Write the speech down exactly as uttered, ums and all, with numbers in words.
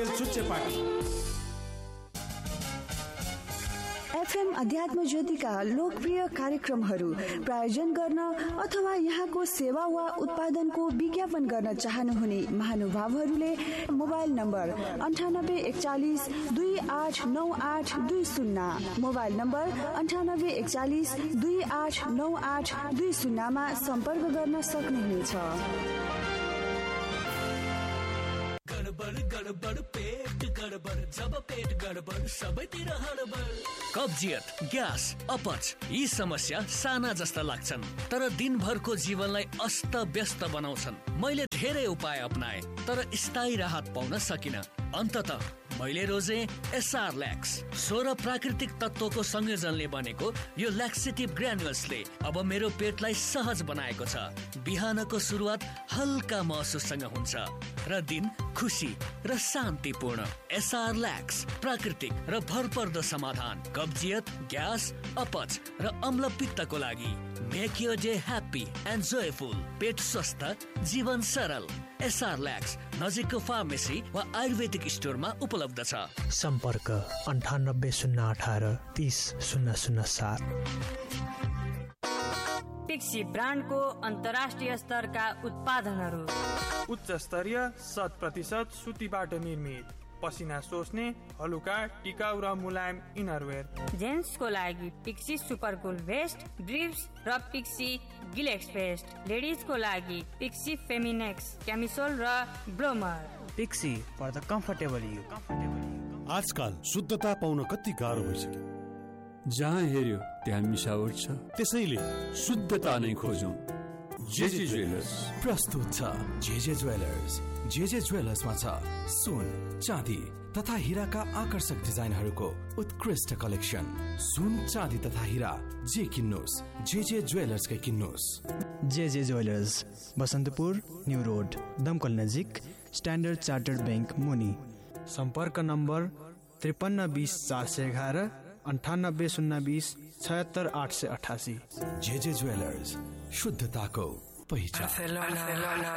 तेल चुच्चे पाटी। एफएम अध्यात्म ज्योतिका लोकप्रिय कार्यक्रमहरू प्रायोजन गर्न अथवा यहाँको सेवा वा उत्पादनको विज्ञापन गर्न चाहनुहुने महानुभावहरूले मोबाइल नम्बर अन्ठानब्बे एकचालिस दुई आठ नौ आठ दुई शून्य मोबाइल नम्बर अन्ठानब्बे एकचालिस दुई आठ नौ आठ दुई शून्यमा सम्पर्क गर्न सक्नुहुनेछ। गडबड गडबड पेट गडबड, जब पेट गडबड सबैतिर हडबड। कब्जियत, ग्यास, अपच यी समस्या साना जस्ता लाग्छन् तर दिनभरको जीवनलाई अस्त व्यस्त बनाउँछन्। मैले धेरै उपाय अपनाए तर स्थायी राहत पाउन सकिन। अन्ततः मैले रोजे एसआर ल्याक्स। सोह्र प्राकृतिक तत्वको संयोजनले बनेको यो ल्याक्सेटिभ ग्रानुल्सले अब मेरो पेटलाई सहज बनाएको छ। बिहानको सुरुवात हल्का महसुससँग हुन्छ र दिन खुसी र शान्तिपूर्ण। एसआर ल्याक्स प्राकृतिक र भरपर्दो समाधान कब्जियत, ग्यास, अपच र अम्लपित्तको लागि। Make your day happy and joyful. पेट स्वस्थ, जीवन सरल। एसआर ल्याक्स नजिकको फार्मेसी वा आयुर्वेदिक स्टोरमा उपलब्ध छ। सम्पर्क अन्ठानब्बे शून्य अठार तीस शून्य शून्य सात। पिक्सी ब्रान्डको अन्तर्राष्ट्रिय स्तरका उत्पादनहरू, उच्च स्तरीय शत प्रतिशत सुतीबाट निर्मित, पसिना सोच्ने हलुका टिकाउ र मुलायम इनरवेयर। जेन्ट्सको लागि पिक्सी सुपर कुल भेस्ट, ब्रिफ्स र पिक्सी गिलेक्स भेस्ट। लेडिजको लागि पिक्सी फेमिनेक्स क्यामिसोल र ब्लोमर। Pixie for the comfortable you. आजकल शुद्धता पाउन कति गाह्रो भइसक्यो। जहाँ हेऱ्यो त्यहाँ मिसावट छ, त्यसैले शुद्धता नै खोजौं। जेजे ज्वेलर्स प्रस्तुत छ। JJ jewellers. जेजे ज्वेलर्समा छ सुन, चाँदी तथा हिराका आकर्षक डिजाइनहरूको उत्कृष्ट कलेक्सन। सुन, चाँदी तथा हिरा जे किन्नुस् JJ ज्वेलर्सकै किन्नुस्। JJ jewellers, Basantapur new road, दमकल नजिक, स्ट्यान्डर्ड चार्टर्ड बैंक मुनि। सम्पर्क नम्बर त्रिपन्न बिस चार सय एघार, अन्ठानब्बे शून्य बिस छयत्तर आठ सय अठासी। जेजे ज्वेलर्स, शुद्धताको पहिचान।